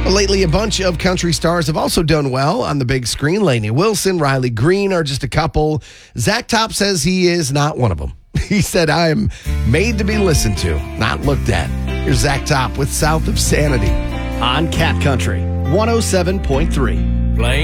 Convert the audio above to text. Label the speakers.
Speaker 1: Lately, a bunch of country stars have also done well on the big screen. Lainey Wilson, Riley Green are just a couple. Zach Top says he is not one of them. He said, I am made to be listened to, not looked at. Here's Zach Top with South of Sanity
Speaker 2: on Cat Country 107.3.